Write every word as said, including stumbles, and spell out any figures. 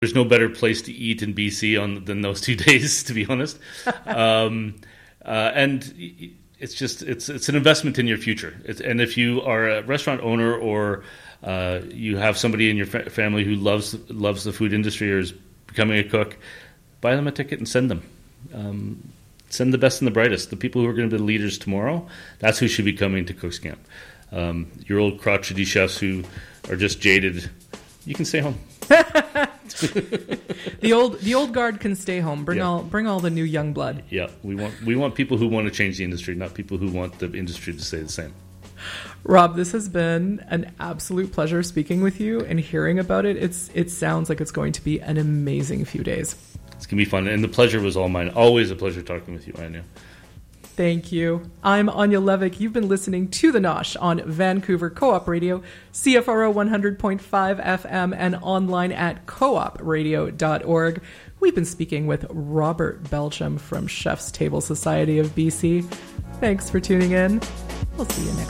there's no better place to eat in B C on than those two days, to be honest. um, uh, and it's just it's it's an investment in your future. It's, and if you are a restaurant owner or uh, you have somebody in your fa- family who loves loves the food industry or is becoming a cook, buy them a ticket and send them. Um, send the best and the brightest. The people who are going to be the leaders tomorrow, that's who should be coming to Cooks Camp. Um, your old crotchety chefs who are just jaded, you can stay home. the old the old guard can stay home. Bring yeah. all bring all the new young blood. Yeah, we want we want people who want to change the industry, not people who want the industry to stay the same. Rob, this has been an absolute pleasure speaking with you and hearing about it. It's it sounds like it's going to be an amazing few days. It's gonna be fun, and the pleasure was all mine. Always a pleasure talking with you, Anya. Thank you. I'm Anya Levick. You've been listening to The Nosh on Vancouver Co-op Radio, C F R O one hundred point five F M, and online at co op radio dot org. We've been speaking with Robert Belcham from Chef's Table Society of B C. Thanks for tuning in. We'll see you next